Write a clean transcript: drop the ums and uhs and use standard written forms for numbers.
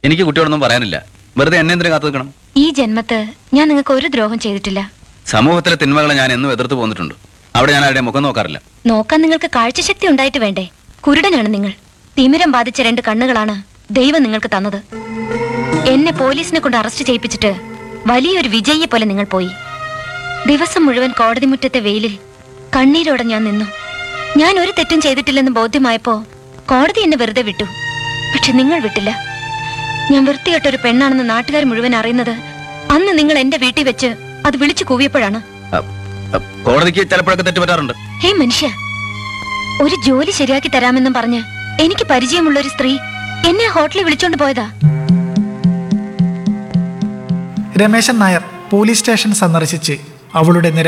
എനിക്ക് കുട്ടിയോടൊന്നും പറയാനില്ല. വെറുതെ എന്നെ എന്തിനു കാത്തു നിൽക്കണം? ഈ ജന്മത്ത് ഞാൻ നിങ്ങൾക്ക് ഒരു ദ്രോഹം ചെയ്തിട്ടില്ല. സമൂഹത്തിലെ തിന്മകളെ ഞാൻ എന്നും എതിർത്ത് പോന്നിട്ടുണ്ട്. അവിടെ ഞാൻ ആരുടെ മുഖം നോക്കാറില്ല. നോക്കാൻ നിങ്ങൾക്ക് കാഴ്ചശക്തി ഉണ്ടായിട്ട് വേണ്ടേ? കുരുടനാണ് നിങ്ങൾ. തിമിരം ബാധിച്ച 2 കണ്ണുകളാണ് ദൈവം നിങ്ങൾക്ക് തന്നത്. എന്നെ പോലീസിനെ കൊണ്ട് അറസ്റ്റ് ചെയ്യിപ്പിച്ചിട്ട് വലിയൊരു വിജയിയെ പോലെ നിങ്ങൾ പോയി. ദിവസം മുഴുവൻ കോടതി മുറ്റത്തെ വെയിലിൽ കണ്ണീരോടെ ഞാൻ നിന്നു. ഞാൻ ഒരു തെറ്റും ചെയ്തിട്ടില്ലെന്ന് ബോധ്യമായപ്പോ കോടതി എന്നെ വെറുതെ വിട്ടു. പക്ഷെ നിങ്ങൾ വിട്ടില്ല. ഞാൻ വൃത്തികെട്ടൊരു പെണ്ണാണെന്ന് നാട്ടുകാർ മുഴുവൻ അറിയുന്നത് അന്ന് നിങ്ങൾ എന്റെ വീട്ടിൽ വെച്ച് അത് വിളിച്ചു കൂവിയപ്പോഴാണ്. കോടതിക്ക് ചിലപ്പോഴൊക്കെ തെറ്റുപറ്റാറുണ്ട്. ഹേ മനുഷ്യ, ഒരു ജോലി ശരിയാക്കി തരാമെന്നും പറഞ്ഞ് എനിക്ക് പരിചയമുള്ള ഒരു സ്ത്രീ എന്നെ ഹോട്ടലിൽ വിളിച്ചോണ്ട് പോയതാ. രമേശൻ നായർ പോലീസ് സ്റ്റേഷൻ സന്ദർശിച്ച് അവളുടെ